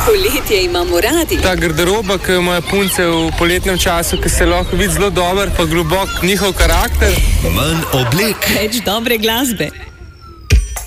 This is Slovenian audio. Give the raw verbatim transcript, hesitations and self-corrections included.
Poletje imamo radi. Ta garderoba, ki jo imajo punce v poletnem času, ki se lahko vidi zelo dober, pa globok njihov karakter. Manj oblek. Več dobre glasbe.